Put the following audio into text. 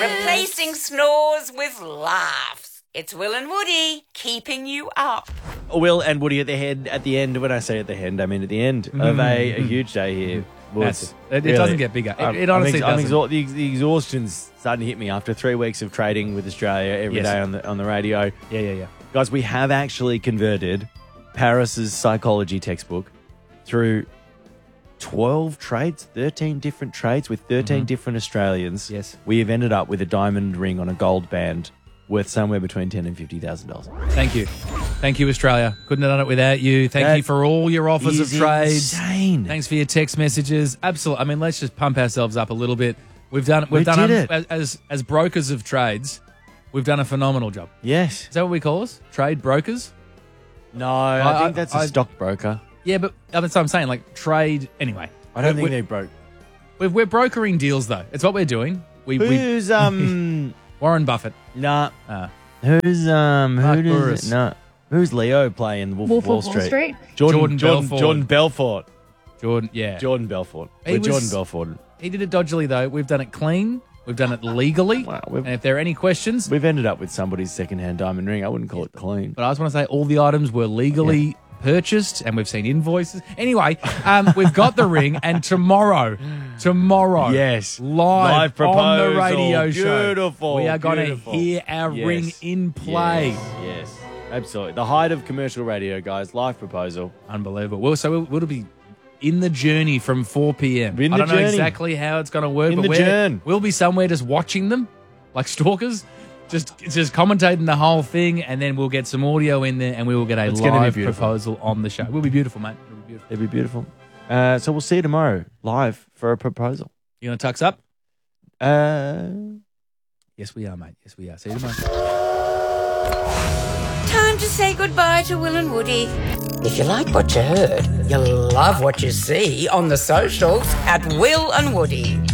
Replacing snores with laughs. It's Will and Woody keeping you up. Will and Woody at the end. When I say at the end, I mean at the end of a huge day here. It doesn't get bigger. It honestly doesn't. The exhaustion's starting to hit me after 3 weeks of trading with Australia every day on the radio. Yeah. Guys, we have actually converted Paris's psychology textbook through 12 trades, 13 different trades with 13 different Australians. Yes. We have ended up with a diamond ring on a gold band worth somewhere between $10,000 and $50,000. Thank you. Thank you, Australia. Couldn't have done it without you. Thank you for all your offers of trades. Insane. Thanks for your text messages. Absolutely. I mean, let's just pump ourselves up a little bit. We've done it. As brokers of trades, we've done a phenomenal job. Yes. Is that what we call us? Trade brokers? No, I think that's a stockbroker. Yeah, but that's what I'm saying. Like trade. Anyway, I don't think they broke. We're brokering deals though. It's what we're doing. Who's Warren Buffett. Nah. Who's Leo playing Wolf of Wall Street? Jordan Belfort. Jordan Belfort. Jordan, yeah. Jordan Belfort. Jordan Belfort. He did it dodgily though. We've done it clean. We've done it legally. Wow, and if there are any questions, we've ended up with somebody's second-hand diamond ring. I wouldn't call it clean. But I just want to say all the items were legally purchased, and we've seen invoices. Anyway, we've got the ring, and tomorrow, yes, live proposal. On the radio show, beautiful. We are going to hear our ring in play. Yes, absolutely. The height of commercial radio, guys. Live proposal, unbelievable. We'll be in the journey from 4 p.m. I don't know exactly how it's going to work, but we'll be somewhere just watching them like stalkers. Just commentating the whole thing, and then we'll get some audio in there, and we will get a live proposal on the show. It will be beautiful, mate. It'll be beautiful. It'll be beautiful. So we'll see you tomorrow live for a proposal. You going to tux up? Yes, we are, mate. Yes, we are. See you tomorrow. Time to say goodbye to Will and Woody. If you like what you heard, you'll love what you see on the socials at Will and Woody.